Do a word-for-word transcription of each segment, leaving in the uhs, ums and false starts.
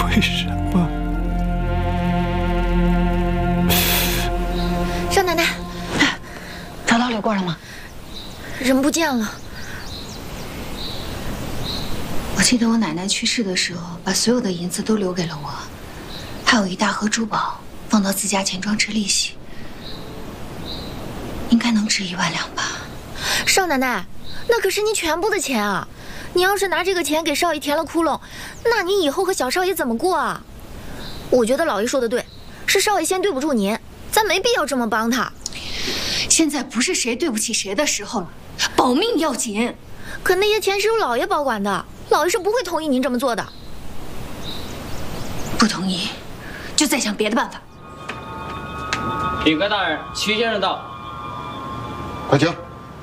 为什么？ 少奶奶， 找到刘贵了吗？ 人不见了。 我记得我奶奶去世的时候，把所有的银子都留给了我，还有一大盒珠宝放到自家钱庄吃利息，应该能值一万两吧。 少奶奶，那可是您全部的钱啊！你要是拿这个钱给少爷填了窟窿，那你以后和小少爷怎么过啊？我觉得老爷说的对，是少爷先对不住您，咱没必要这么帮他。 现在不是谁对不起谁的时候了，保命要紧。 可那些钱是由老爷保管的，老爷是不会同意您这么做的。 不同意，就再想别的办法。 禀告大人，曲先生到。 快请。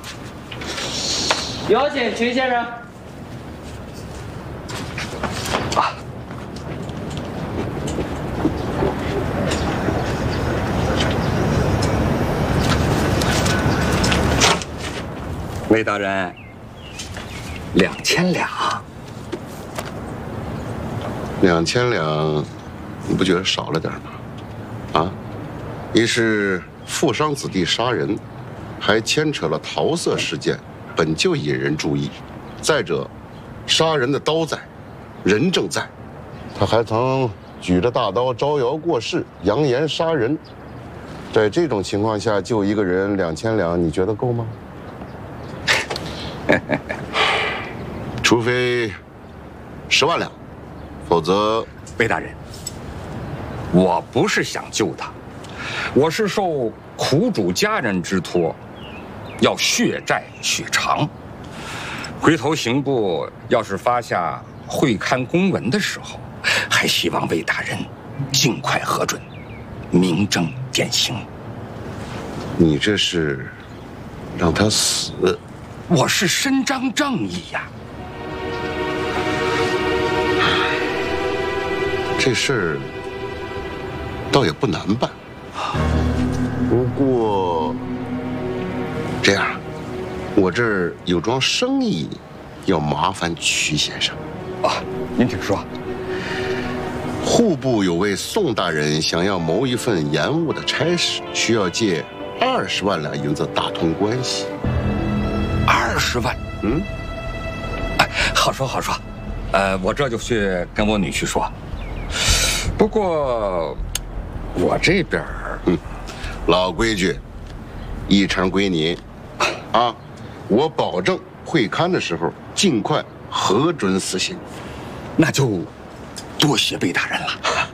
有请曲先生。 啊。 魏大人，两千两。 两千两，你不觉得少了点吗？啊，一是富商子弟杀人，还牵扯了桃色事件，本就引人注意。再者，杀人的刀在，人正在，他还曾举着大刀招摇过市，扬言杀人。在这种情况下，救一个人两千两，你觉得够吗？除非十万两，否则。 魏大人，我不是想救他，我是受苦主家人之托，要血债血偿。回头刑部要是发下会刊公文的时候，还希望魏大人尽快核准，明正典刑。 你这是让他死？ 我是伸张正义呀。 这事儿倒也不难办，不过这样，我这儿有桩生意要麻烦曲先生。 啊，您请说。 户部有位宋大人想要谋一份延误的差事，需要借二十万两银子打通关系。 二十万？嗯，哎，好说好说，呃，我这就去跟我女婿说。不过，我这边儿， 嗯，老规矩，一成归你，啊，我保证会刊的时候尽快核准死刑。 那就多谢魏大人了。